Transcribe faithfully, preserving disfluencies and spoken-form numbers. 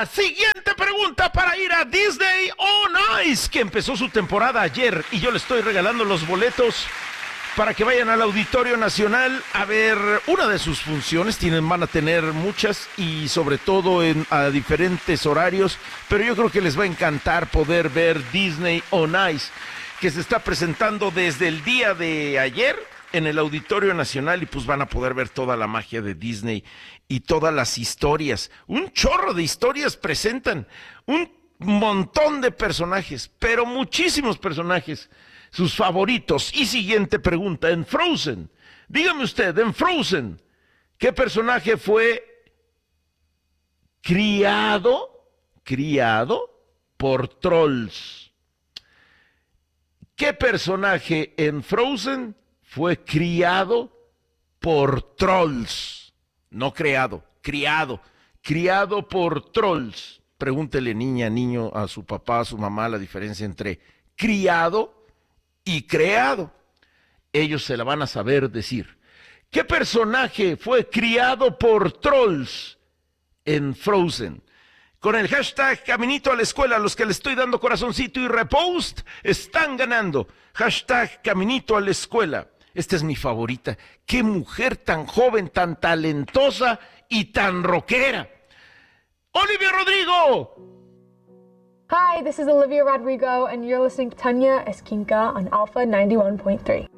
la siguiente pregunta para ir a Disney on Ice, que empezó su temporada ayer y yo le estoy regalando los boletos para que vayan al Auditorio Nacional a ver una de sus funciones. Tienen, van a tener muchas y sobre todo en, a diferentes horarios, pero yo creo que les va a encantar poder ver Disney on Ice, que se está presentando desde el día de ayer en el Auditorio Nacional y pues van a poder ver toda la magia de Disney y todas las historias. Un chorro de historias presentan, un montón de personajes, pero muchísimos personajes, sus favoritos. Y siguiente pregunta, en Frozen, dígame usted, en Frozen, ¿qué personaje fue criado, criado por trolls? ¿Qué personaje en Frozen fue criado por trolls? No creado, criado, criado por trolls. Pregúntele, niña, niño, a su papá, a su mamá, la diferencia entre criado y creado. Ellos se la van a saber decir. ¿Qué personaje fue criado por trolls en Frozen? Con el hashtag Caminito a la Escuela, los que le estoy dando corazoncito y repost, están ganando. Hashtag Caminito a la Escuela. Esta es mi favorita. Qué mujer tan joven, tan talentosa y tan rockera. ¡Olivia Rodrigo! Hi, this is Olivia Rodrigo, and you're listening to Tanya Esquinca on Alpha ninety-one point three.